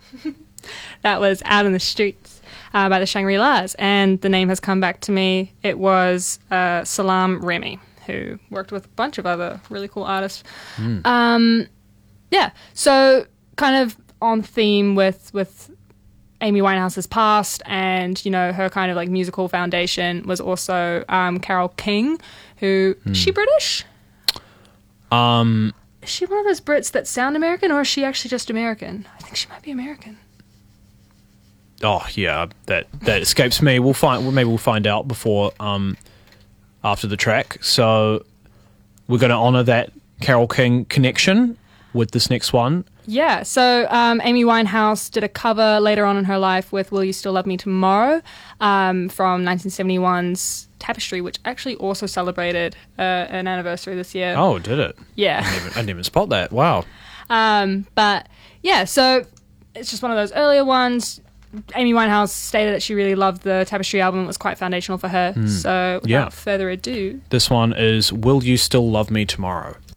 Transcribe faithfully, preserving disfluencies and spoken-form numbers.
That was Out in the Streets uh, by the Shangri-Las, and the name has come back to me. It was uh, Salam Remy, who worked with a bunch of other really cool artists. Mm. Um, yeah, so kind of on theme with with Amy Winehouse's past, and you know her kind of like musical foundation was also um, Carole King, who mm. is she British? Um, is she one of those Brits that sound American, or is she actually just American? I think she might be American. Oh yeah, that that escapes me. We'll find. Maybe we'll find out before um, after the track. So we're going to honour that Carole King connection with this next one. Yeah, so um, Amy Winehouse did a cover later on in her life with Will You Still Love Me Tomorrow um, from nineteen seventy-one's Tapestry, which actually also celebrated uh, an anniversary this year. Oh, did it? Yeah. I didn't even, I didn't even spot that. Wow. Um, but, yeah, so it's just one of those earlier ones. Amy Winehouse stated that she really loved the Tapestry album. It was quite foundational for her. Mm. So without yeah. further ado... This one is Will You Still Love Me Tomorrow?